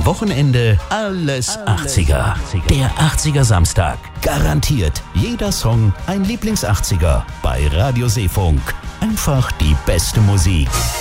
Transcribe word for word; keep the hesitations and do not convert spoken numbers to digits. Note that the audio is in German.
Am Wochenende alles achtziger. Der achtziger Samstag. Garantiert jeder Song ein Lieblings-achtziger bei Radio Seefunk. Einfach die beste Musik.